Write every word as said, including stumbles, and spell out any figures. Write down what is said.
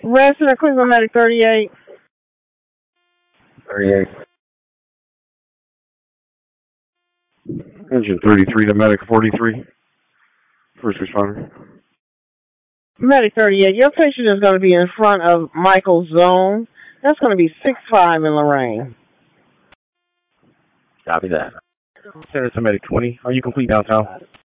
Resident Cleveland Medic thirty-eight. thirty-eight. Engine thirty-three to Medic forty-three. First responder. Medic thirty-eight. Your patient is going to be in front of Michael's zone. That's going to be six five in Lorraine. Copy that. Center to Medic twenty. Are you complete downtown?